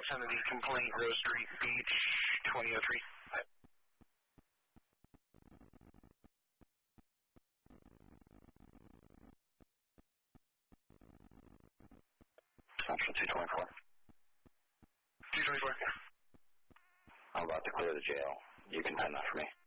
Send the complaint, Rose Street Beach, 2003. Option 224. 224. I'm about to clear the jail. You can pen that for me.